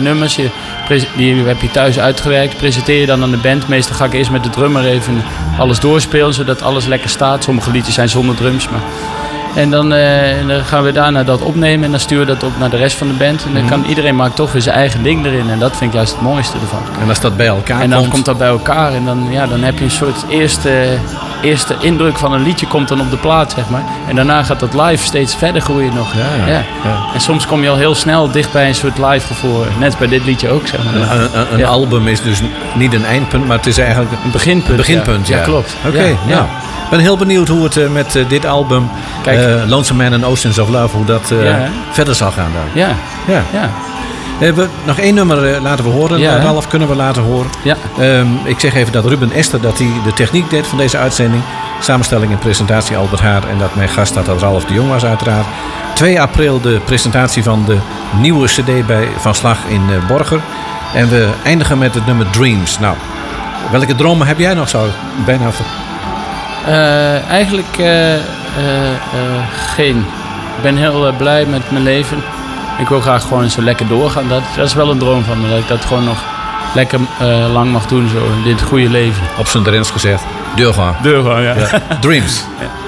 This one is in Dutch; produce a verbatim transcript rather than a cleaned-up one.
nummers. Je, die heb je thuis uitgewerkt. Presenteer je dan aan de band. Meestal ga ik eerst met de drummer even alles doorspelen, zodat alles lekker staat. Sommige liedjes zijn zonder drums, maar... En dan, uh, en dan gaan we daarna dat opnemen en dan sturen we dat op naar de rest van de band. En dan kan iedereen maakt toch weer zijn eigen ding erin. En dat vind ik juist het mooiste ervan. En als dat bij elkaar komt... En dan komt dat bij elkaar en dan, ja, dan heb je een soort eerste, eerste indruk van een liedje komt dan op de plaat, zeg maar. En daarna gaat dat live steeds verder groeien nog. Ja, ja, ja. ja. En soms kom je al heel snel dicht bij een soort live gevoel. Net bij dit liedje ook, zeg maar. Een, een, een ja. album is dus niet een eindpunt, maar het is eigenlijk... Een beginpunt. Een beginpunt, ja. Ja, ja klopt. Oké, okay, ja, nou... ja. Ik ben heel benieuwd hoe het uh, met uh, dit album, uh, Lonesome Man and Oceans of Love, hoe dat uh, ja, verder zal gaan dan. Ja. ja. ja. Uh, we, nog één nummer uh, laten we horen. Ja, Ralf kunnen we laten horen. Ja. Um, ik zeg even dat Ruben Ester dat hij de techniek deed van deze uitzending. Samenstelling en presentatie Albert Haar. En dat mijn gast dat, dat Ralf de Jong was uiteraard. twee april de presentatie van de nieuwe cd bij Van Slag in uh, Borger. En we eindigen met het nummer Dreams. Nou, welke dromen heb jij nog zo bijna... Uh, eigenlijk uh, uh, uh, geen. Ik ben heel uh, blij met mijn leven. Ik wil graag gewoon zo lekker doorgaan. Dat, dat is wel een droom van me. Dat ik dat gewoon nog lekker uh, lang mag doen. Zo, in dit goede leven. Op zijn Drents gezegd. Doorgaan. Doorgaan, ja. ja. Dreams. Ja.